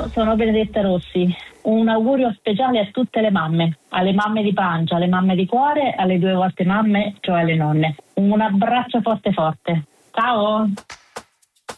sono Benedetta Rossi. Un augurio speciale a tutte le mamme, alle mamme di pancia, alle mamme di cuore, alle 2 volte mamme, cioè alle nonne. Un abbraccio forte forte. Ciao!